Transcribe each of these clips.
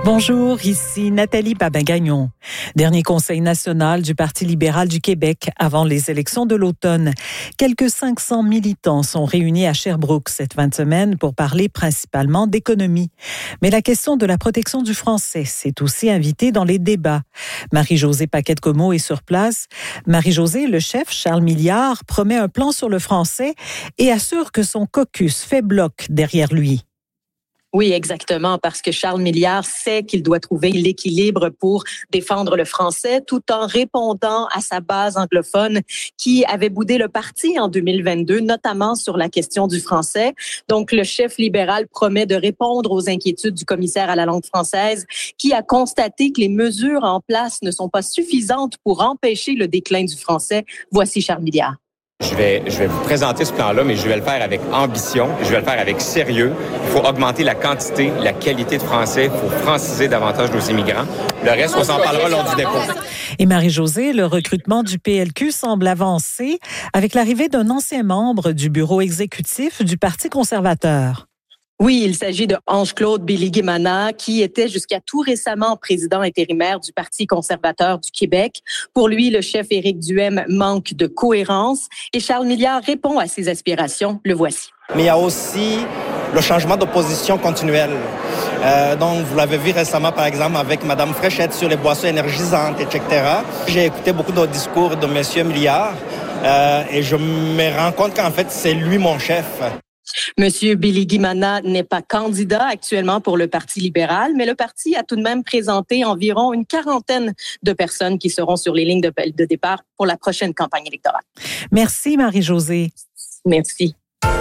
Bonjour, ici Nathalie Babin-Gagnon. Dernier conseil national du Parti libéral du Québec avant les élections de l'automne. Quelques 500 militants sont réunis à Sherbrooke cette fin de semaine pour parler principalement d'économie. Mais la question de la protection du français s'est aussi invitée dans les débats. Marie-Josée Paquette-Comeau est sur place. Marie-Josée, le chef Charles Milliard promet un plan sur le français et assure que son caucus fait bloc derrière lui. Oui, exactement, parce que Charles Milliard sait qu'il doit trouver l'équilibre pour défendre le français tout en répondant à sa base anglophone qui avait boudé le parti en 2022, notamment sur la question du français. Donc, le chef libéral promet de répondre aux inquiétudes du commissaire à la langue française qui a constaté que les mesures en place ne sont pas suffisantes pour empêcher le déclin du français. Voici Charles Milliard. Je vais vous présenter ce plan-là, mais je vais le faire avec ambition, je vais le faire avec sérieux. Il faut augmenter la quantité, la qualité de français, il faut franciser davantage nos immigrants. Le reste, on s'en parlera lors du dépôt. Et Marie-Josée, le recrutement du PLQ semble avancer avec l'arrivée d'un ancien membre du bureau exécutif du Parti conservateur. Oui, il s'agit de Ange-Claude Biligui-Mana, qui était jusqu'à tout récemment président intérimaire du Parti conservateur du Québec. Pour lui, le chef Éric Duhaime manque de cohérence et Charles Milliard répond à ses aspirations. Le voici. Mais il y a aussi le changement de position continuel. Donc, vous l'avez vu récemment, par exemple, avec Mme Fréchette sur les boissons énergisantes, etc. J'ai écouté beaucoup de discours de M. Milliard et je me rends compte qu'en fait, c'est lui mon chef. Monsieur Biligui-Mana n'est pas candidat actuellement pour le Parti libéral, mais le parti a tout de même présenté environ une quarantaine de personnes qui seront sur les lignes de départ pour la prochaine campagne électorale. Merci Marie-Josée. Merci.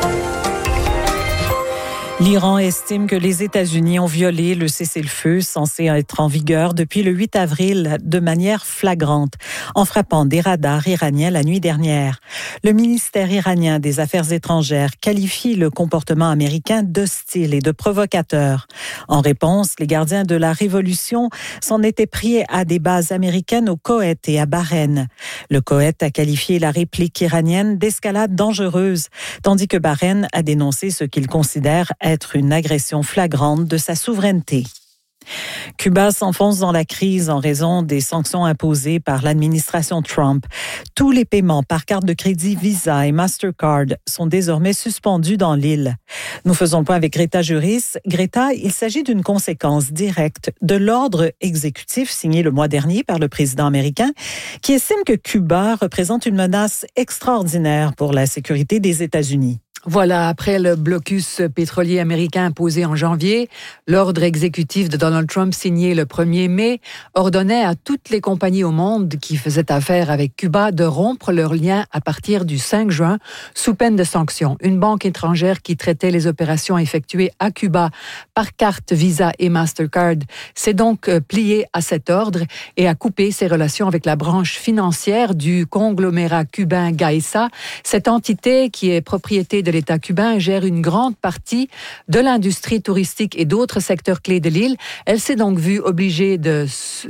L'Iran estime que les États-Unis ont violé le cessez-le-feu censé être en vigueur depuis le 8 avril de manière flagrante, en frappant des radars iraniens la nuit dernière. Le ministère iranien des Affaires étrangères qualifie le comportement américain d'hostile et de provocateur. En réponse, les gardiens de la révolution s'en étaient pris à des bases américaines au Koweït et à Bahreïn. Le Koweït a qualifié la réplique iranienne d'escalade dangereuse, tandis que Bahreïn a dénoncé ce qu'il considère être une agression flagrante de sa souveraineté. Cuba s'enfonce dans la crise en raison des sanctions imposées par l'administration Trump. Tous les paiements par carte de crédit Visa et Mastercard sont désormais suspendus dans l'île. Nous faisons le point avec Greta Juris. Greta, il s'agit d'une conséquence directe de l'ordre exécutif signé le mois dernier par le président américain qui estime que Cuba représente une menace extraordinaire pour la sécurité des États-Unis. Voilà, après le blocus pétrolier américain imposé en janvier, l'ordre exécutif de Donald Trump signé le 1er mai ordonnait à toutes les compagnies au monde qui faisaient affaire avec Cuba de rompre leurs liens à partir du 5 juin sous peine de sanctions. Une banque étrangère qui traitait les opérations effectuées à Cuba par carte Visa et Mastercard s'est donc pliée à cet ordre et a coupé ses relations avec la branche financière du conglomérat cubain Gaesa. Cette entité qui est propriété de l'État cubain gère une grande partie de l'industrie touristique et d'autres secteurs clés de l'île. Elle s'est donc vue obligée de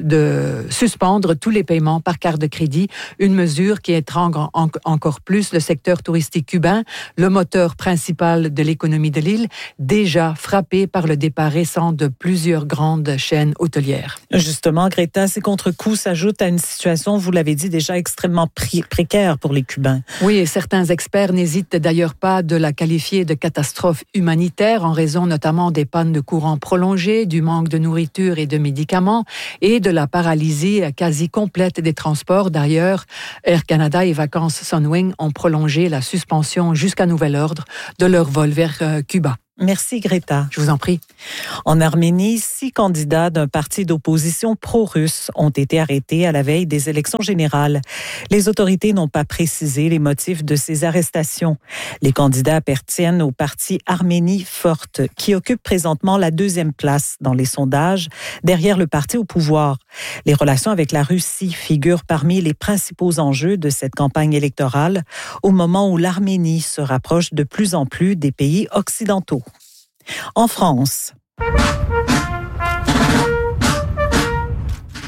suspendre tous les paiements par carte de crédit, une mesure qui étrangle encore plus le secteur touristique cubain, le moteur principal de l'économie de l'île, déjà frappé par le départ récent de plusieurs grandes chaînes hôtelières. Justement, Greta, ces contre-coups s'ajoutent à une situation, vous l'avez dit, déjà extrêmement précaire pour les Cubains. Oui, et certains experts n'hésitent d'ailleurs pas de la qualifier de catastrophe humanitaire en raison notamment des pannes de courant prolongées, du manque de nourriture et de médicaments et de la paralysie quasi complète des transports. D'ailleurs, Air Canada et Vacances Sunwing ont prolongé la suspension jusqu'à nouvel ordre de leur vol vers Cuba. Merci Greta. Je vous en prie. En Arménie, 6 candidats d'un parti d'opposition pro-russe ont été arrêtés à la veille des élections générales. Les autorités n'ont pas précisé les motifs de ces arrestations. Les candidats appartiennent au parti Arménie Forte, qui occupe présentement la 2e place dans les sondages, derrière le parti au pouvoir. Les relations avec la Russie figurent parmi les principaux enjeux de cette campagne électorale, au moment où l'Arménie se rapproche de plus en plus des pays occidentaux. En France,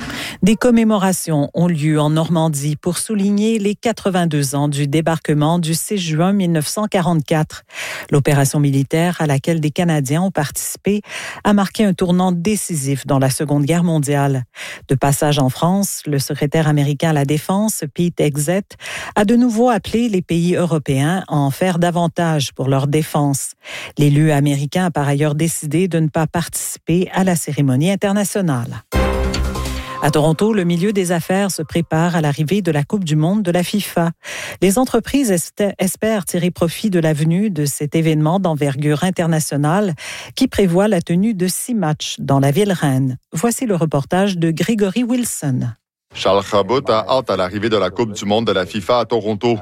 Des commémorations ont lieu en Normandie pour souligner les 82 ans du débarquement du 6 juin 1944. L'opération militaire à laquelle des Canadiens ont participé a marqué un tournant décisif dans la Seconde Guerre mondiale. De passage en France, le secrétaire américain à la Défense, Pete Hegseth, a de nouveau appelé les pays européens à en faire davantage pour leur défense. L'élu américain a par ailleurs décidé de ne pas participer à la cérémonie internationale. À Toronto, le milieu des affaires se prépare à l'arrivée de la Coupe du monde de la FIFA. Les entreprises espèrent tirer profit de la venue de cet événement d'envergure internationale qui prévoit la tenue de 6 matchs dans la ville reine. Voici le reportage de Gregory Wilson. Charles Chabot a hâte à l'arrivée de la Coupe du monde de la FIFA à Toronto.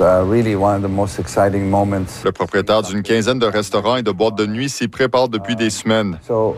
Le propriétaire d'une quinzaine de restaurants et de boîtes de nuit s'y prépare depuis des semaines.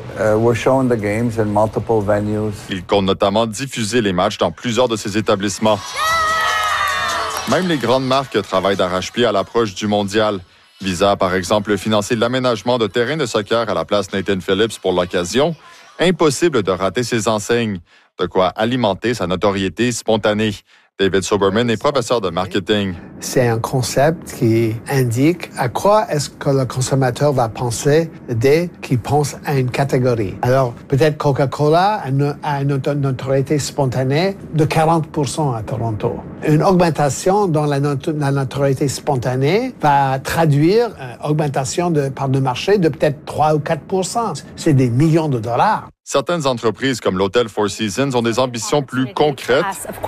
Il compte notamment diffuser les matchs dans plusieurs de ses établissements. Même les grandes marques travaillent d'arrache-pied à l'approche du mondial. Visa a par exemple financé l'aménagement de terrains de soccer à la place Nathan Phillips pour l'occasion. Impossible de rater ses enseignes. De quoi alimenter sa notoriété spontanée. David Soberman est professeur de marketing. C'est un concept qui indique à quoi est-ce que le consommateur va penser dès qu'il pense à une catégorie. Alors, peut-être Coca-Cola a une notoriété spontanée de 40% à Toronto. Une augmentation dans la notoriété spontanée va traduire une augmentation de part de marché de peut-être 3 ou 4%. C'est des millions de dollars. Certaines entreprises comme l'hôtel Four Seasons ont des ambitions plus concrètes.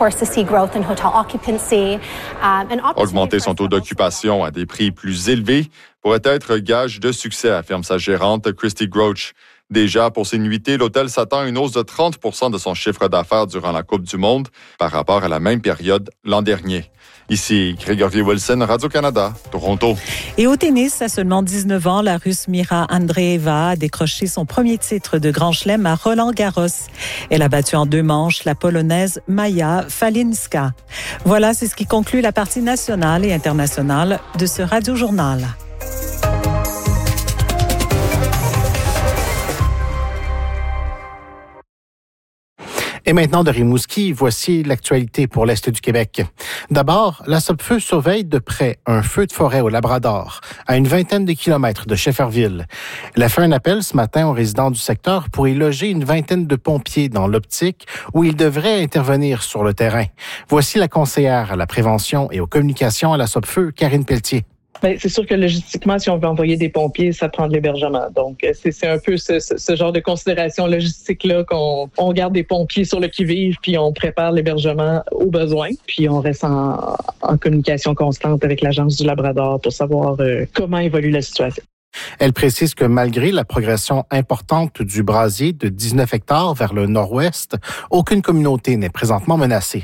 Augmenter son taux d'occupation à des prix plus élevés pourrait être gage de succès, affirme sa gérante Christy Groch. Déjà, pour ses nuitées, l'hôtel s'attend à une hausse de 30% de son chiffre d'affaires durant la Coupe du monde par rapport à la même période l'an dernier. Ici, Gregory Wilson, Radio-Canada, Toronto. Et au tennis, à seulement 19 ans, la Russe Mira Andreeva a décroché son premier titre de Grand Chelem à Roland-Garros. Elle a battu en 2 manches la Polonaise Maja Falinska. Voilà, c'est ce qui conclut la partie nationale et internationale de ce Radio-Journal. Et maintenant, de Rimouski, voici l'actualité pour l'Est du Québec. D'abord, la Sopfeu surveille de près un feu de forêt au Labrador, à une vingtaine de kilomètres de Shefferville. Elle a fait un appel ce matin aux résidents du secteur pour y loger une vingtaine de pompiers dans l'optique où ils devraient intervenir sur le terrain. Voici la conseillère à la prévention et aux communications à la Sopfeu, Karine Pelletier. Bien, c'est sûr que logistiquement, si on veut envoyer des pompiers, ça prend de l'hébergement. Donc, c'est un peu ce genre de considération logistique-là qu'on garde des pompiers sur le qui-vive, puis on prépare l'hébergement aux besoins. Puis on reste en communication constante avec l'Agence du Labrador pour savoir comment évolue la situation. Elle précise que malgré la progression importante du brasier de 19 hectares vers le nord-ouest, aucune communauté n'est présentement menacée.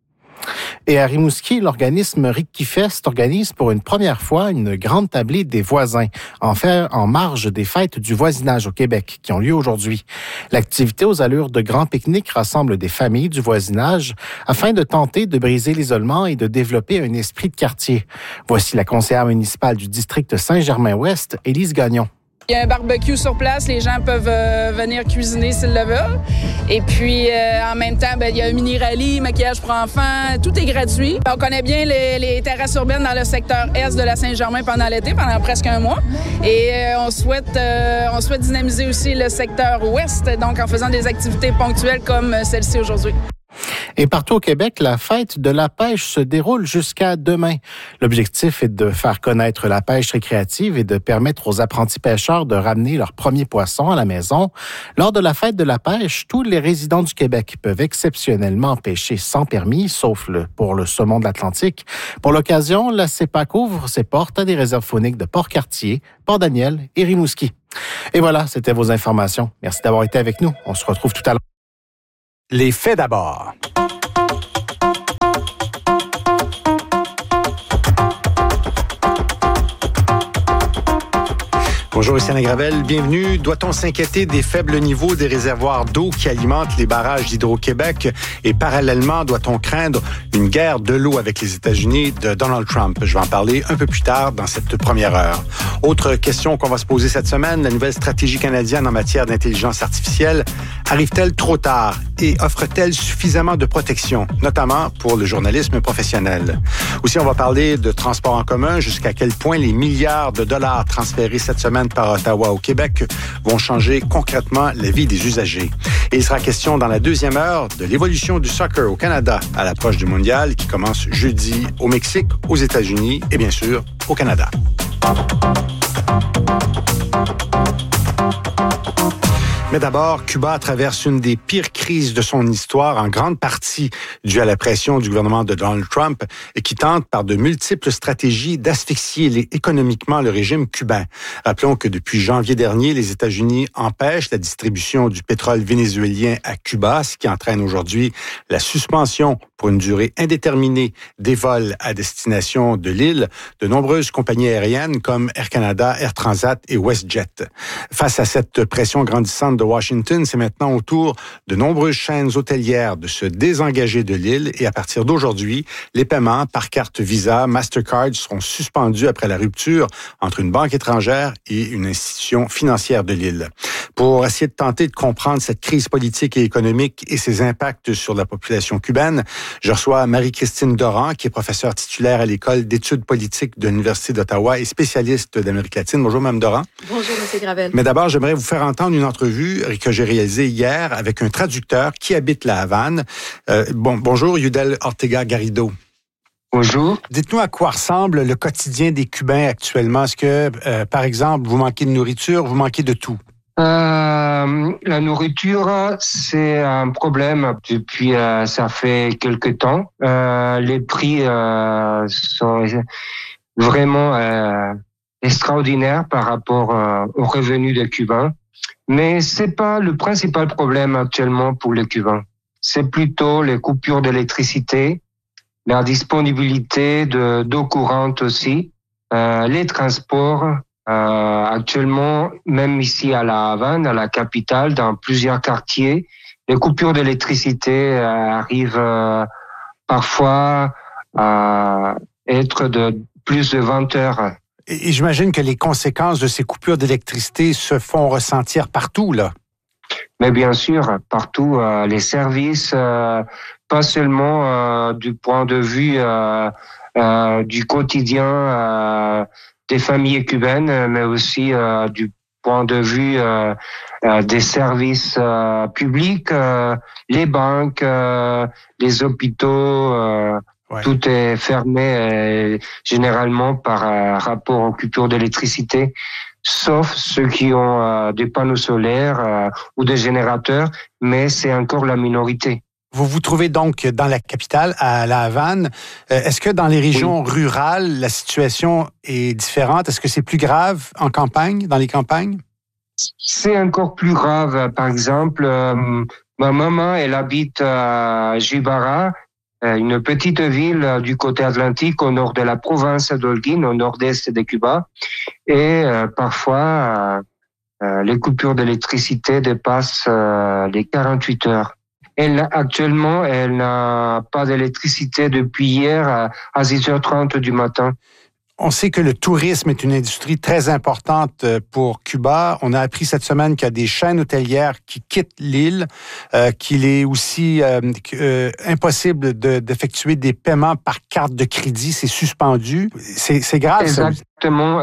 Et à Rimouski, l'organisme Rikifest organise pour une première fois une grande tablée des voisins en marge des fêtes du voisinage au Québec qui ont lieu aujourd'hui. L'activité aux allures de grands pique-niques rassemble des familles du voisinage afin de tenter de briser l'isolement et de développer un esprit de quartier. Voici la conseillère municipale du district Saint-Germain-Ouest, Élise Gagnon. Il y a un barbecue sur place, les gens peuvent venir cuisiner s'ils le veulent. Et puis, en même temps, il y a un mini-rallye, maquillage pour enfants, tout est gratuit. On connaît bien les terrasses urbaines dans le secteur est de la Saint-Germain pendant l'été, pendant presque un mois. Et on souhaite dynamiser aussi le secteur ouest, donc en faisant des activités ponctuelles comme celle-ci aujourd'hui. Et partout au Québec, la fête de la pêche se déroule jusqu'à demain. L'objectif est de faire connaître la pêche récréative et de permettre aux apprentis pêcheurs de ramener leurs premiers poissons à la maison. Lors de la fête de la pêche, tous les résidents du Québec peuvent exceptionnellement pêcher sans permis, sauf pour le saumon de l'Atlantique. Pour l'occasion, la CEPAC ouvre ses portes à des réserves fauniques de Port-Cartier, Port-Daniel et Rimouski. Et voilà, c'était vos informations. Merci d'avoir été avec nous. On se retrouve tout à l'heure. Les faits d'abord. Bonjour, ici Alain Gravel. Bienvenue. Doit-on s'inquiéter des faibles niveaux des réservoirs d'eau qui alimentent les barrages d'Hydro-Québec? Et parallèlement, doit-on craindre une guerre de l'eau avec les États-Unis de Donald Trump? Je vais en parler un peu plus tard dans cette première heure. Autre question qu'on va se poser cette semaine, la nouvelle stratégie canadienne en matière d'intelligence artificielle arrive-t-elle trop tard et offre-t-elle suffisamment de protection, notamment pour le journalisme professionnel? Aussi, on va parler de transport en commun, jusqu'à quel point les milliards de dollars transférés cette semaine par Ottawa au Québec vont changer concrètement la vie des usagers. Et il sera question dans la deuxième heure de l'évolution du soccer au Canada à l'approche du mondial qui commence jeudi au Mexique, aux États-Unis et bien sûr au Canada. Mais d'abord, Cuba traverse une des pires crises de son histoire, en grande partie due à la pression du gouvernement de Donald Trump, et qui tente par de multiples stratégies d'asphyxier économiquement le régime cubain. Rappelons que depuis janvier dernier, les États-Unis empêchent la distribution du pétrole vénézuélien à Cuba, ce qui entraîne aujourd'hui la suspension pour une durée indéterminée des vols à destination de l'île de nombreuses compagnies aériennes comme Air Canada, Air Transat et WestJet. Face à cette pression grandissante de Washington, c'est maintenant au tour de nombreuses chaînes hôtelières de se désengager de l'île et à partir d'aujourd'hui, les paiements par carte Visa, Mastercard seront suspendus après la rupture entre une banque étrangère et une institution financière de l'île. Pour essayer de tenter de comprendre cette crise politique et économique et ses impacts sur la population cubaine, je reçois Marie-Christine Doran, qui est professeure titulaire à l'École d'études politiques de l'Université d'Ottawa et spécialiste d'Amérique latine. Bonjour, Mme Doran. Bonjour, M. Gravel. Mais d'abord, j'aimerais vous faire entendre une entrevue que j'ai réalisée hier avec un traducteur qui habite la Havane. Bonjour, Yudel Ortega Garrido. Bonjour. Dites-nous à quoi ressemble le quotidien des Cubains actuellement. Est-ce que, par exemple, vous manquez de nourriture, vous manquez de tout? La nourriture, c'est un problème depuis ça fait quelque temps. Les prix sont vraiment extraordinaires par rapport aux revenus des Cubains. Mais c'est pas le principal problème actuellement pour les Cubains. C'est plutôt les coupures d'électricité, la disponibilité d'eau courante aussi, les transports. Actuellement, même ici à la Havane, à la capitale, dans plusieurs quartiers, les coupures d'électricité arrivent parfois à être de plus de 20 heures. Et j'imagine que les conséquences de ces coupures d'électricité se font ressentir partout, là. Mais bien sûr, partout, les services, pas seulement du point de vue du quotidien des familles cubaines, mais aussi du point de vue des services publics, les banques, les hôpitaux. Ouais. Tout est fermé généralement par rapport aux coupures d'électricité, sauf ceux qui ont des panneaux solaires ou des générateurs, mais c'est encore la minorité. Vous vous trouvez donc dans la capitale, à La Havane. Est-ce que dans les régions rurales, la situation est différente? Est-ce que c'est plus grave en campagne, dans les campagnes? C'est encore plus grave. Par exemple, ma maman, elle habite à Jibara, une petite ville du côté atlantique au nord de la province d'Holguín, au nord-est de Cuba. Et parfois, les coupures d'électricité dépassent les 48 heures. Actuellement, elle n'a pas d'électricité depuis hier à 6h30 du matin. On sait que le tourisme est une industrie très importante pour Cuba. On a appris cette semaine qu'il y a des chaînes hôtelières qui quittent l'île, qu'il est aussi impossible d'effectuer des paiements par carte de crédit. C'est suspendu. C'est grave. Exactement.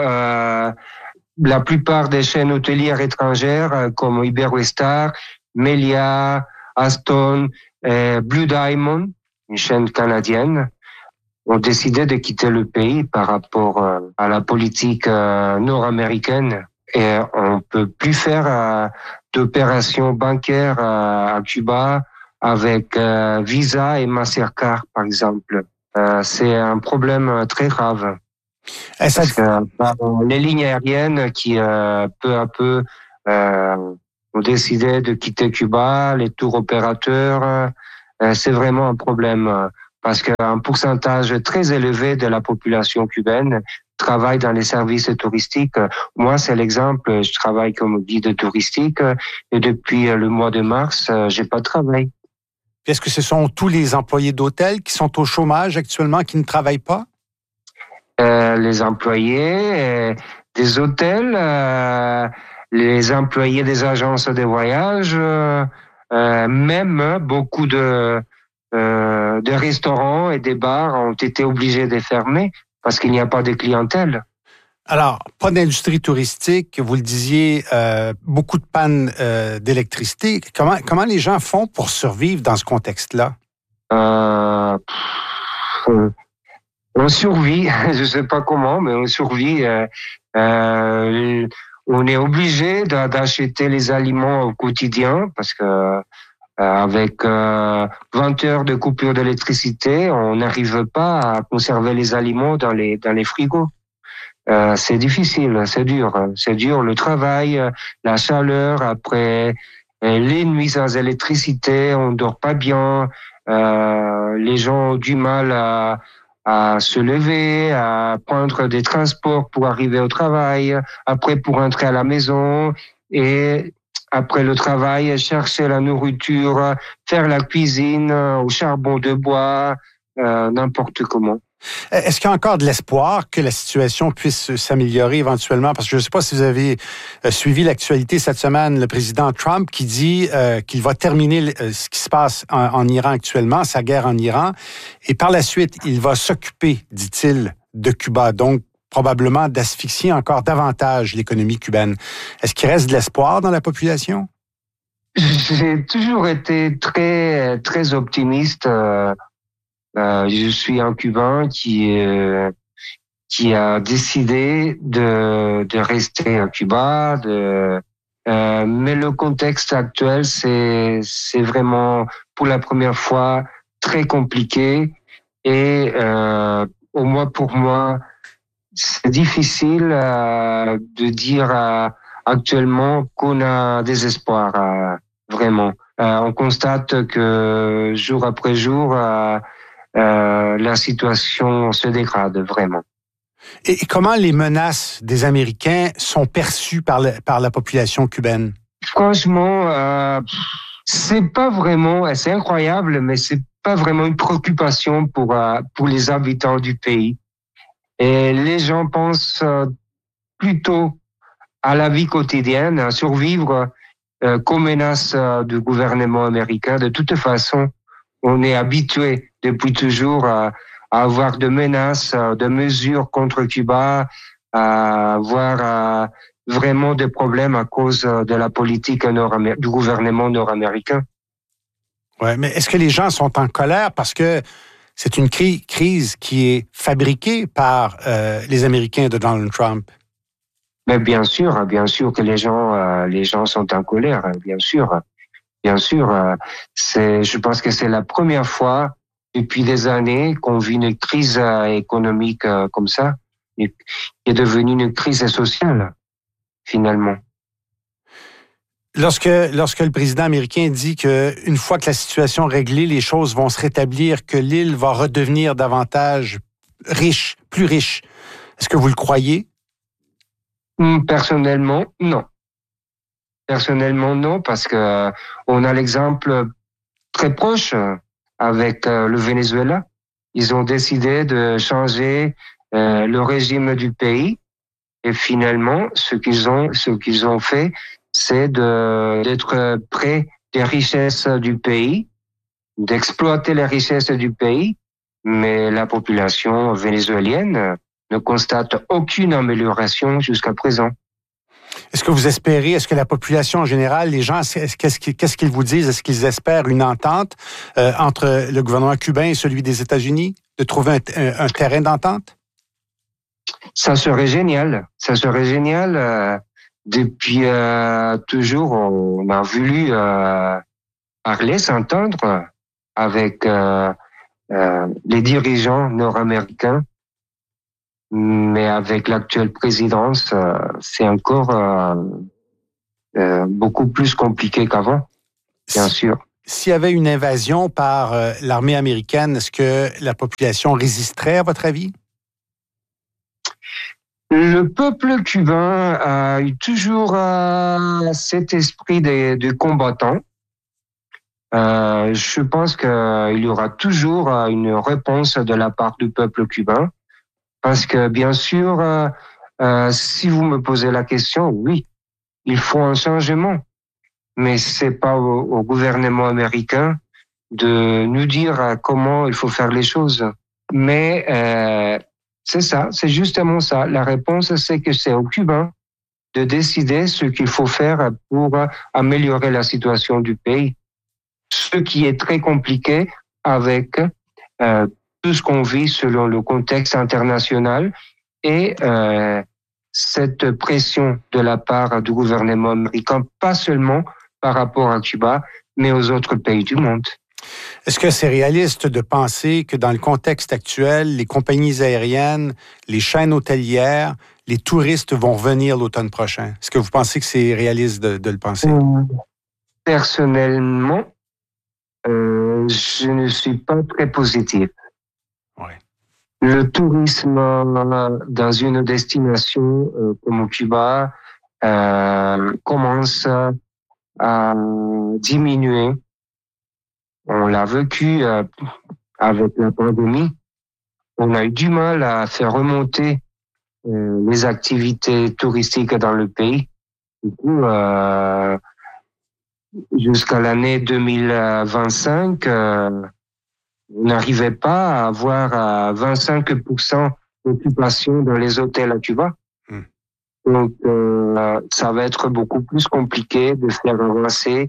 La plupart des chaînes hôtelières étrangères, comme Iberostar, Melia, Aston, Blue Diamond, une chaîne canadienne, ont décidé de quitter le pays par rapport à la politique nord-américaine. Et on peut plus faire d'opérations bancaires à Cuba avec Visa et Mastercard, par exemple. C'est un problème très grave. Parce que les lignes aériennes qui peu à peu ont décidé de quitter Cuba, les tours opérateurs, c'est vraiment un problème parce qu'un pourcentage très élevé de la population cubaine travaillent dans les services touristiques. Moi, c'est l'exemple. Je travaille comme guide touristique et depuis le mois de mars, j'ai pas de travail. Est-ce que ce sont tous les employés d'hôtels qui sont au chômage actuellement, qui ne travaillent pas? Les employés des hôtels, les employés des agences de voyage, même beaucoup de restaurants et des bars ont été obligés de fermer parce qu'il n'y a pas de clientèle. Alors, pas d'industrie touristique, vous le disiez, beaucoup de pannes d'électricité. Comment les gens font pour survivre dans ce contexte-là? On survit, je sais pas comment, mais on survit. On est obligé d'acheter les aliments au quotidien parce que avec 20 heures de coupure d'électricité, on n'arrive pas à conserver les aliments dans les frigos. C'est difficile, c'est dur le travail, la chaleur, après les nuits sans électricité, on dort pas bien, les gens ont du mal à se lever, à prendre des transports pour arriver au travail, après pour rentrer à la maison et après le travail, chercher la nourriture, faire la cuisine au charbon de bois, n'importe comment. Est-ce qu'il y a encore de l'espoir que la situation puisse s'améliorer éventuellement? Parce que je ne sais pas si vous avez suivi l'actualité cette semaine, le président Trump qui dit qu'il va terminer ce qui se passe en Iran actuellement, sa guerre en Iran, et par la suite, il va s'occuper, dit-il, de Cuba, donc probablement d'asphyxier encore davantage l'économie cubaine. Est-ce qu'il reste de l'espoir dans la population? J'ai toujours été très, très optimiste. Je suis un Cubain qui a décidé de rester à Cuba. Mais le contexte actuel, c'est vraiment pour la première fois très compliqué et au moins pour moi, c'est difficile de dire actuellement qu'on a des espoirs vraiment. On constate que jour après jour, la situation se dégrade vraiment. Et comment les menaces des Américains sont perçues par la population cubaine? Franchement, c'est pas vraiment, c'est incroyable, mais c'est pas vraiment une préoccupation pour les habitants du pays. Et les gens pensent plutôt à la vie quotidienne, à survivre qu'aux menaces du gouvernement américain. De toute façon, on est habitué depuis toujours à avoir de menaces, de mesures contre Cuba, à avoir vraiment des problèmes à cause de la politique du gouvernement nord-américain. Ouais, mais est-ce que les gens sont en colère parce que c'est une crise qui est fabriquée par les Américains de Donald Trump? Mais bien sûr que les gens sont en colère, bien sûr. Je pense que c'est la première fois depuis des années qu'on vit une crise économique comme ça, qui est devenue une crise sociale, finalement. Lorsque le président américain dit qu'une fois que la situation est réglée, les choses vont se rétablir, que l'île va redevenir davantage riche, plus riche, est-ce que vous le croyez? Personnellement, non. Personnellement, non, parce que on a l'exemple très proche avec le Venezuela. Ils ont décidé de changer le régime du pays et finalement, ce qu'ils ont fait, c'est d'être près des richesses du pays, d'exploiter les richesses du pays, mais la population vénézuélienne ne constate aucune amélioration jusqu'à présent. Est-ce que vous espérez, est-ce que la population en général, les gens, qu'est-ce qu'ils vous disent? Est-ce qu'ils espèrent une entente entre le gouvernement cubain et celui des États-Unis, de trouver un terrain d'entente? Ça serait génial. Depuis toujours, on a voulu parler, s'entendre avec les dirigeants nord-américains. Mais avec l'actuelle présidence, c'est encore beaucoup plus compliqué qu'avant, bien sûr. S'il y avait une invasion par l'armée américaine, est-ce que la population résisterait, à votre avis? Le peuple cubain a eu toujours cet esprit de combattant. Je pense qu'il y aura toujours une réponse de la part du peuple cubain. Parce que, bien sûr, si vous me posez la question, oui, il faut un changement. Mais c'est pas au gouvernement américain de nous dire comment il faut faire les choses. Mais c'est ça, c'est justement ça. La réponse, c'est que c'est aux Cubains de décider ce qu'il faut faire pour améliorer la situation du pays. Ce qui est très compliqué avec tout ce qu'on vit selon le contexte international et cette pression de la part du gouvernement américain, pas seulement par rapport à Cuba, mais aux autres pays du monde. Est-ce que c'est réaliste de penser que dans le contexte actuel, les compagnies aériennes, les chaînes hôtelières, les touristes vont revenir l'automne prochain? Est-ce que vous pensez que c'est réaliste de le penser? Personnellement, je ne suis pas très positif. Ouais. Le tourisme dans une destination comme Cuba commence à diminuer. On l'a vécu avec la pandémie. On a eu du mal à faire remonter les activités touristiques dans le pays. Du coup, jusqu'à l'année 2025, on n'arrivait pas à avoir 25% d'occupation dans les hôtels à Cuba. Donc, ça va être beaucoup plus compliqué de faire avancer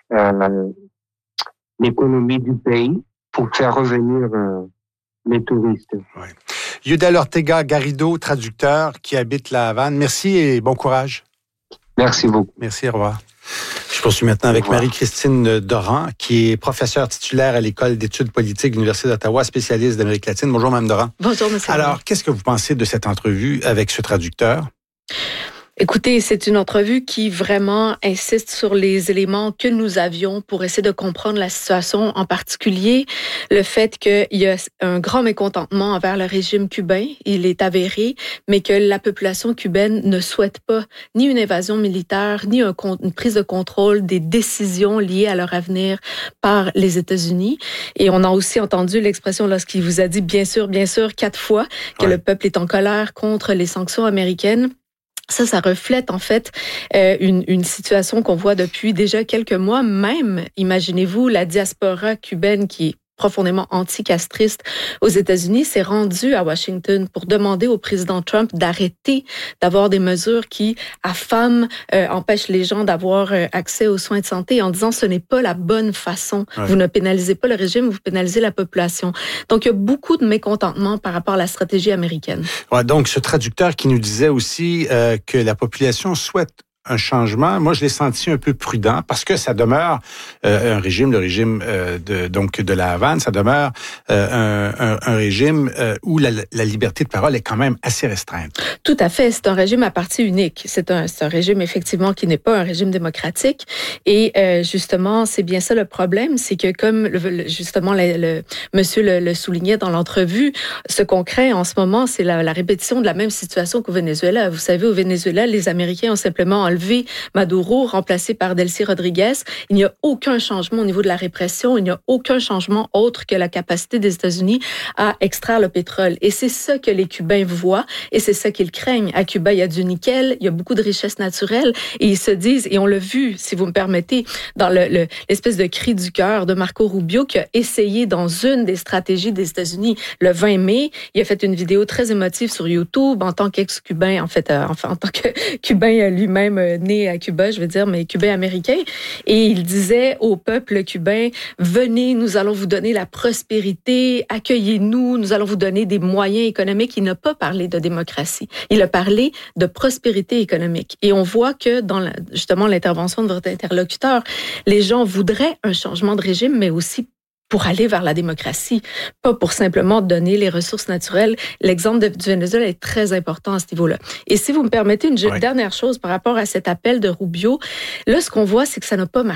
l'économie du pays pour faire revenir les touristes. Ouais. Yudel Ortega Garrido, traducteur qui habite la Havane. Merci et bon courage. Merci beaucoup. Merci, au revoir. Je poursuis maintenant avec Marie-Christine Doran, qui est professeure titulaire à l'École d'études politiques de l'Université d'Ottawa, spécialiste d'Amérique latine. Bonjour, Mme Doran. Bonjour, monsieur. Alors, qu'est-ce que vous pensez de cette entrevue avec ce traducteur? Écoutez, c'est une entrevue qui vraiment insiste sur les éléments que nous avions pour essayer de comprendre la situation, en particulier le fait qu'il y a un grand mécontentement envers le régime cubain, il est avéré, mais que la population cubaine ne souhaite pas ni une invasion militaire, ni une prise de contrôle des décisions liées à leur avenir par les États-Unis. Et on a aussi entendu l'expression lorsqu'il vous a dit bien sûr, 4 fois que le peuple est en colère contre les sanctions américaines. Ça reflète en fait une situation qu'on voit depuis déjà quelques mois. Même, imaginez-vous, la diaspora cubaine qui est profondément anticastriste aux États-Unis s'est rendue à Washington pour demander au président Trump d'arrêter d'avoir des mesures qui affament, empêchent les gens d'avoir accès aux soins de santé en disant ce n'est pas la bonne façon. Ouais. Vous ne pénalisez pas le régime, vous pénalisez la population. Donc, il y a beaucoup de mécontentement par rapport à la stratégie américaine. Ouais, donc, ce traducteur qui nous disait aussi que la population souhaite un changement. Moi, je l'ai senti un peu prudent parce que ça demeure un régime, le régime de la Havane, ça demeure un régime où la liberté de parole est quand même assez restreinte. Tout à fait. C'est un régime à parti unique. C'est un régime, effectivement, qui n'est pas un régime démocratique. Et justement, c'est bien ça le problème, c'est que comme justement le monsieur le soulignait dans l'entrevue, ce qu'on craint en ce moment, c'est la répétition de la même situation qu'au Venezuela. Vous savez, au Venezuela, les Américains ont simplement enlevé Maduro, remplacé par Delcy Rodriguez. Il n'y a aucun changement au niveau de la répression. Il n'y a aucun changement autre que la capacité des États-Unis à extraire le pétrole. Et c'est ça que les Cubains voient et c'est ça qu'ils craignent. À Cuba, il y a du nickel, il y a beaucoup de richesses naturelles et ils se disent, et on l'a vu, si vous me permettez, dans l'espèce de cri du cœur de Marco Rubio qui a essayé dans une des stratégies des États-Unis le 20 mai. Il a fait une vidéo très émotive sur YouTube en tant qu'ex-Cubain, en tant que Cubain lui-même né à Cuba, je veux dire, mais Cubain américain. Et il disait au peuple cubain, venez, nous allons vous donner la prospérité, accueillez-nous, nous allons vous donner des moyens économiques. Il n'a pas parlé de démocratie. Il a parlé de prospérité économique. Et on voit que dans justement l'intervention de votre interlocuteur, les gens voudraient un changement de régime, mais aussi pour aller vers la démocratie, pas pour simplement donner les ressources naturelles. L'exemple du Venezuela est très important à ce niveau-là. Et si vous me permettez une dernière chose par rapport à cet appel de Rubio, là, ce qu'on voit, c'est que ça n'a pas marché.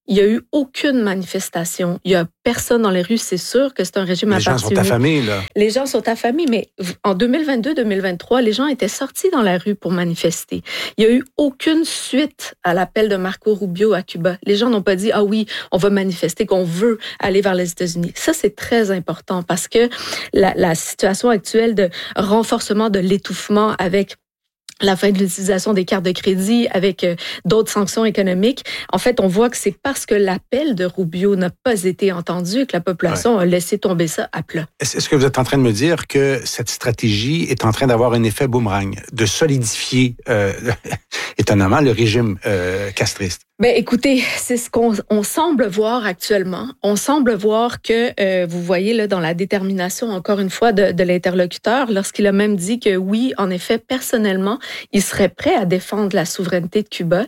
Il n'y a eu aucune manifestation. Il n'y a personne dans les rues. C'est sûr que c'est un régime à parti unique. Les gens sont affamés, là. Les gens sont affamés, mais en 2022-2023, les gens étaient sortis dans la rue pour manifester. Il n'y a eu aucune suite à l'appel de Marco Rubio à Cuba. Les gens n'ont pas dit « Ah oui, on va manifester, qu'on veut aller vers les États-Unis ». Ça, c'est très important parce que la situation actuelle de renforcement de l'étouffement avec la fin de l'utilisation des cartes de crédit avec d'autres sanctions économiques. En fait, on voit que c'est parce que l'appel de Rubio n'a pas été entendu que la population a laissé tomber ça à plat. Est-ce que vous êtes en train de me dire que cette stratégie est en train d'avoir un effet boomerang, de solidifier étonnamment le régime castriste? Ben, écoutez, c'est ce qu'on semble voir actuellement. On semble voir que, vous voyez là dans la détermination, encore une fois, de l'interlocuteur, lorsqu'il a même dit que oui, en effet, personnellement, il serait prêt à défendre la souveraineté de Cuba.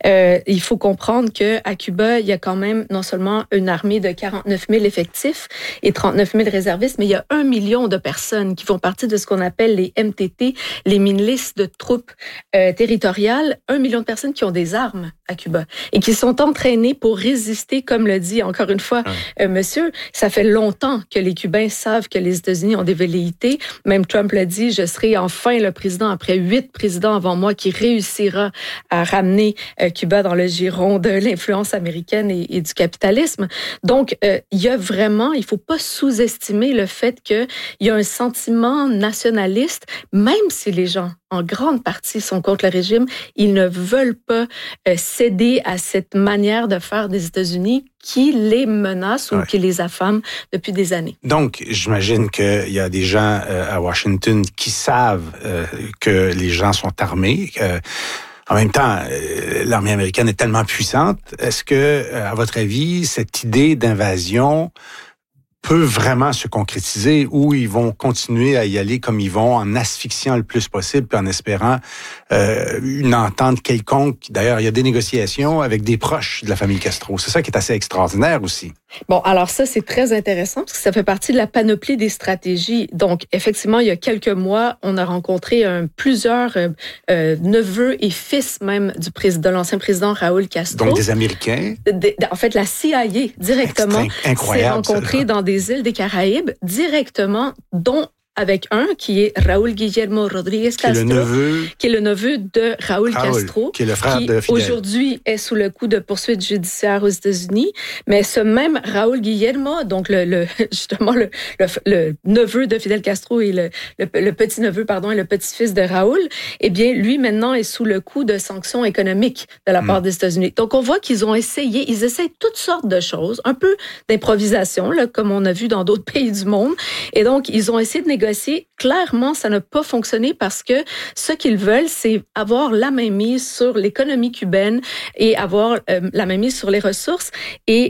Il faut comprendre que à Cuba, il y a quand même non seulement une armée de 49 000 effectifs et 39 000 réservistes, mais il y a 1 million de personnes qui font partie de ce qu'on appelle les MTT, les milices de troupes territoriales. 1 million de personnes qui ont des armes à Cuba et qui sont entraînés pour résister, comme le dit encore une fois monsieur. Ça fait longtemps que les Cubains savent que les États-Unis ont des velléités. Même Trump l'a dit, je serai enfin le président après 8 présidents avant moi qui réussira à ramener Cuba dans le giron de l'influence américaine et du capitalisme. Donc, il y a vraiment, il faut pas sous-estimer le fait qu'il y a un sentiment nationaliste, même si les gens en grande partie sont contre le régime, ils ne veulent pas céder à cette manière de faire des États-Unis qui les menace ou qui les affame depuis des années. Donc, j'imagine qu'il y a des gens à Washington qui savent que les gens sont armés. En même temps, l'armée américaine est tellement puissante. Est-ce que, à votre avis, cette idée d'invasion peut vraiment se concrétiser ou ils vont continuer à y aller comme ils vont en asphyxiant le plus possible puis en espérant une entente quelconque? D'ailleurs, il y a des négociations avec des proches de la famille Castro. C'est ça qui est assez extraordinaire aussi. Bon, alors ça, c'est très intéressant parce que ça fait partie de la panoplie des stratégies. Donc, effectivement, il y a quelques mois, on a rencontré plusieurs neveux et fils même de l'ancien président Raúl Castro. Donc, des Américains? En fait, la CIA directement s'est rencontrée dans des îles des Caraïbes, directement, dont avec un qui est Raúl Guillermo Rodríguez Castro, qui est le neveu de Raúl Castro, qui est le frère de Fidel. Aujourd'hui est sous le coup de poursuites judiciaires aux États-Unis. Mais ce même Raúl Guillermo, donc justement le neveu de Fidel Castro et le petit-neveu, pardon, et le petit-fils de Raúl, eh bien, lui maintenant est sous le coup de sanctions économiques de la part des États-Unis. Donc, on voit qu'ils ont essayé, ils essayent toutes sortes de choses, un peu d'improvisation, là, comme on a vu dans d'autres pays du monde. Et donc, ils ont essayé de négocier. Clairement, ça n'a pas fonctionné parce que ce qu'ils veulent, c'est avoir la mainmise sur l'économie cubaine et avoir la mainmise sur les ressources. Et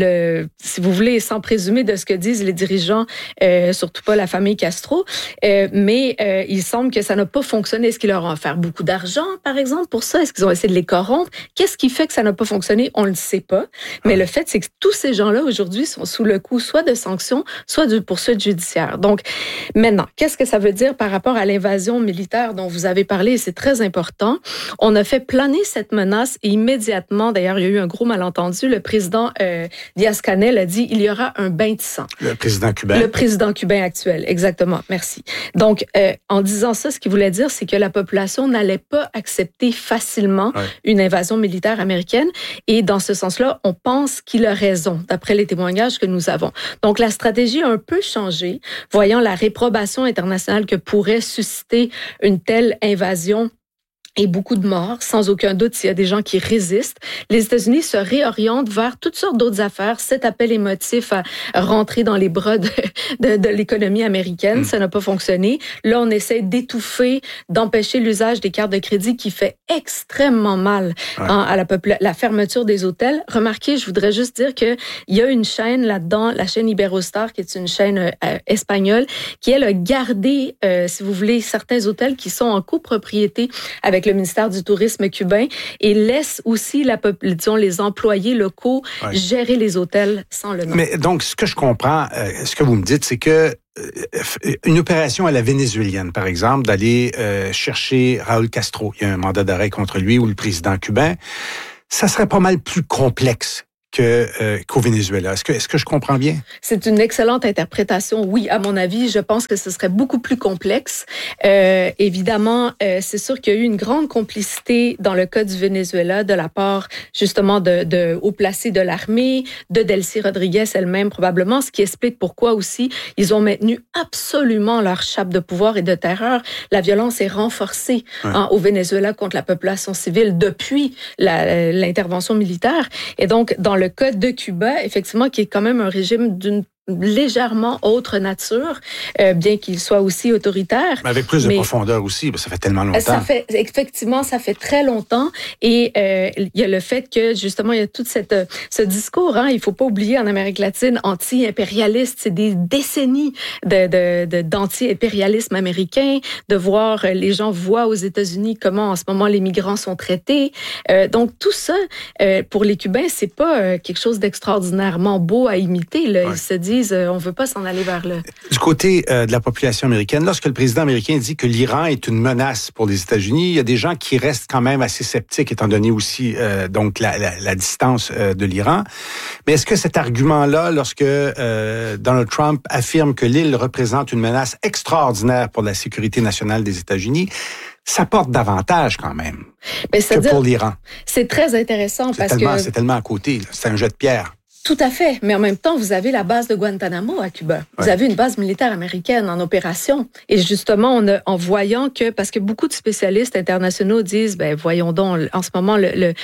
si vous voulez, sans présumer de ce que disent les dirigeants, surtout pas la famille Castro, mais il semble que ça n'a pas fonctionné. Est-ce qu'ils leur ont offert beaucoup d'argent, par exemple, pour ça? Est-ce qu'ils ont essayé de les corrompre? Qu'est-ce qui fait que ça n'a pas fonctionné? On ne le sait pas. Mais le fait, c'est que tous ces gens-là, aujourd'hui, sont sous le coup soit de sanctions, soit de poursuites judiciaires. Donc, maintenant, qu'est-ce que ça veut dire par rapport à l'invasion militaire dont vous avez parlé? C'est très important. On a fait planer cette menace et immédiatement, d'ailleurs, il y a eu un gros malentendu. Le président Díaz-Canel a dit il y aura un bain de sang. Le président cubain. Le président cubain actuel, exactement. Merci. Donc, en disant ça, ce qu'il voulait dire, c'est que la population n'allait pas accepter facilement une invasion militaire américaine. Et dans ce sens-là, on pense qu'il a raison, d'après les témoignages que nous avons. Donc, la stratégie a un peu changé, voyant la réprobation internationale que pourrait susciter une telle invasion et beaucoup de morts, sans aucun doute, s'il y a des gens qui résistent. Les États-Unis se réorientent vers toutes sortes d'autres affaires. Cet appel émotif à rentrer dans les bras de l'économie américaine, ça n'a pas fonctionné. Là, on essaie d'étouffer, d'empêcher l'usage des cartes de crédit qui fait extrêmement mal à la fermeture des hôtels. Remarquez, je voudrais juste dire qu'il y a une chaîne là-dedans, la chaîne Iberostar, qui est une chaîne espagnole, qui, elle, a gardé, si vous voulez, certains hôtels qui sont en copropriété avec le ministère du Tourisme cubain et laisse aussi, les employés locaux gérer les hôtels sans le nom. Mais donc, ce que je comprends, ce que vous me dites, c'est que une opération à la vénézuélienne, par exemple, d'aller chercher Raúl Castro, il y a un mandat d'arrêt contre lui ou le président cubain, ça serait pas mal plus complexe qu'au Venezuela. Est-ce que je comprends bien? C'est une excellente interprétation. Oui, à mon avis, je pense que ce serait beaucoup plus complexe. Évidemment, c'est sûr qu'il y a eu une grande complicité dans le cas du Venezuela de la part justement de haut placés de l'armée, de Delcy Rodriguez elle-même probablement, ce qui explique pourquoi aussi ils ont maintenu absolument leur chape de pouvoir et de terreur. La violence est renforcée au Venezuela contre la population civile depuis l'intervention militaire. Et donc, dans le cas de Cuba, effectivement, qui est quand même un régime d'une légèrement autre nature, bien qu'il soit aussi autoritaire. Mais avec plus de profondeur aussi, ça fait tellement longtemps. Ça fait très longtemps. Et il y a le fait que, justement, il y a tout ce discours, il faut pas oublier, en Amérique latine, anti-impérialiste. C'est des décennies d'anti-impérialisme américain, de voir, les gens voient aux États-Unis comment, en ce moment, les migrants sont traités. Donc, tout ça, pour les Cubains, c'est pas quelque chose d'extraordinairement beau à imiter. Là. Ils se disent, on veut pas s'en aller vers là. Du côté de la population américaine, lorsque le président américain dit que l'Iran est une menace pour les États-Unis, il y a des gens qui restent quand même assez sceptiques, étant donné aussi donc la distance de l'Iran. Mais est-ce que cet argument-là, lorsque Donald Trump affirme que l'île représente une menace extraordinaire pour la sécurité nationale des États-Unis, ça porte davantage quand même que pour l'Iran? C'est très intéressant parce que... C'est tellement à côté, là. C'est un jet de pierre. Tout à fait, mais en même temps, vous avez la base de Guantanamo à Cuba. Vous avez une base militaire américaine en opération. Et justement, en voyant que, parce que beaucoup de spécialistes internationaux disent, voyons donc, en ce moment,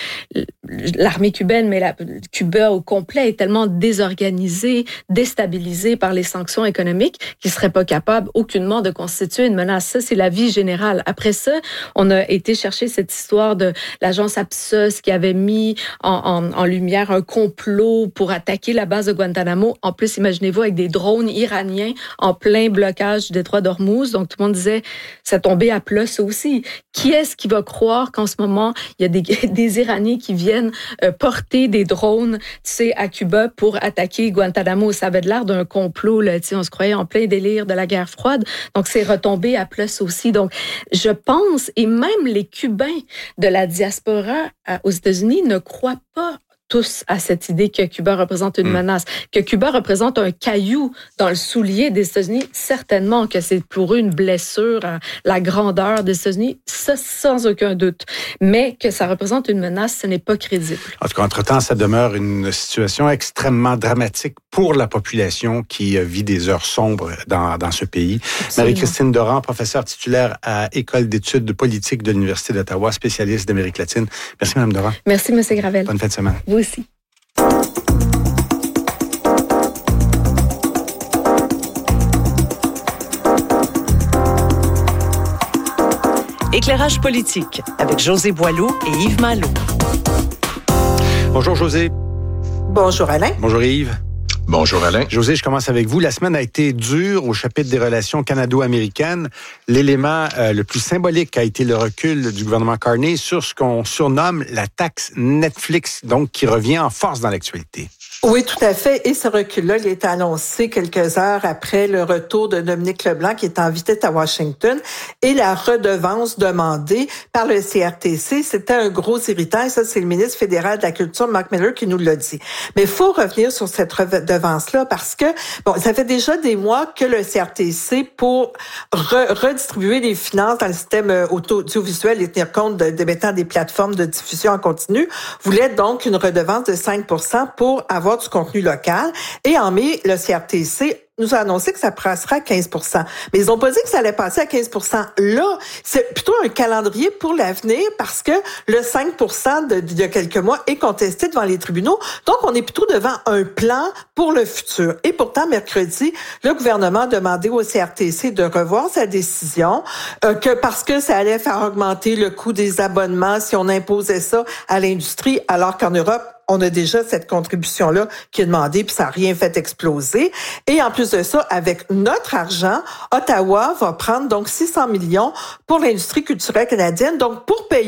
l'armée cubaine, mais Cuba au complet est tellement désorganisée, déstabilisée par les sanctions économiques qu'il serait pas capable aucunement de constituer une menace. Ça, c'est l'avis général. Après ça, on a été chercher cette histoire de l'agence Apsos qui avait mis en lumière un complot pour attaquer la base de Guantanamo. En plus, imaginez-vous, avec des drones iraniens en plein blocage du détroit d'Ormuz. Donc, tout le monde disait, ça tombait à plat, ça aussi. Qui est-ce qui va croire qu'en ce moment, il y a des Iraniens qui viennent porter des drones, à Cuba pour attaquer Guantanamo? Ça avait l'air d'un complot, là, on se croyait en plein délire de la guerre froide. Donc, c'est retombé à plat, ça aussi. Donc, je pense, et même les Cubains de la diaspora aux États-Unis ne croient pas tous à cette idée que Cuba représente une menace, que Cuba représente un caillou dans le soulier des États-Unis. Certainement que c'est pour eux une blessure à la grandeur des États-Unis, ça sans aucun doute. Mais que ça représente une menace, ce n'est pas crédible. En tout cas, entre-temps, ça demeure une situation extrêmement dramatique pour la population qui vit des heures sombres dans ce pays. Absolument. Marie-Christine Doran, professeure titulaire à École d'études politiques de l'Université d'Ottawa, spécialiste d'Amérique latine. Merci, Mme Doran. Merci, M. Gravel. Bonne fin de semaine. Vous aussi. Éclairage politique avec José Boileau et Yves Malo. Bonjour José. Bonjour Alain. Bonjour Yves. Bonjour Alain. José, je commence avec vous. La semaine a été dure au chapitre des relations canado-américaines. L'élément le plus symbolique a été le recul du gouvernement Carney sur ce qu'on surnomme la taxe Netflix, donc qui revient en force dans l'actualité. Oui, tout à fait. Et ce recul-là, il a été annoncé quelques heures après le retour de Dominique Leblanc, qui est en visite à Washington, et la redevance demandée par le CRTC. C'était un gros irritant, et ça, c'est le ministre fédéral de la Culture, Mark Miller, qui nous l'a dit. Mais il faut revenir sur cette redevance-là, parce que, ça fait déjà des mois que le CRTC, pour redistribuer les finances dans le système audiovisuel et tenir compte de des plateformes de diffusion en continu, voulait donc une redevance de 5% pour avoir du contenu local. Et en mai, le CRTC nous a annoncé que ça passera à 15%. Mais ils n'ont pas dit que ça allait passer à 15%. Là, c'est plutôt un calendrier pour l'avenir parce que le 5% de quelques mois est contesté devant les tribunaux. Donc, on est plutôt devant un plan pour le futur. Et pourtant, mercredi, le gouvernement a demandé au CRTC de revoir sa décision parce que ça allait faire augmenter le coût des abonnements si on imposait ça à l'industrie, alors qu'en Europe, on a déjà cette contribution-là qui est demandée, puis ça n'a rien fait exploser. Et en plus de ça, avec notre argent, Ottawa va prendre donc 600 millions pour l'industrie culturelle canadienne, donc pour payer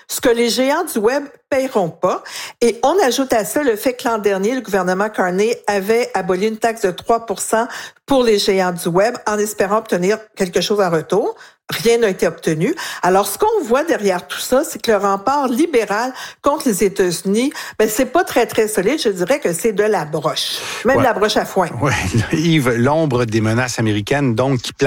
ce que les géants du Web paieront pas. Et on ajoute à ça le fait que l'an dernier, le gouvernement Carney avait aboli une taxe de 3% pour les géants du Web en espérant obtenir quelque chose en retour. Rien n'a été obtenu. Alors, ce qu'on voit derrière tout ça, c'est que le rempart libéral contre les États-Unis, c'est pas très, très solide. Je dirais que c'est de la broche. Même de la broche à foin. Oui, Yves, l'ombre des menaces américaines, donc, qui